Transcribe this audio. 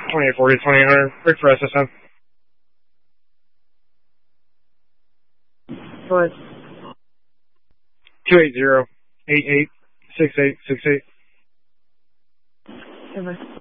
2840, 2800. Rick for SSM. Go ahead. 280-88-6868. Okay, bye.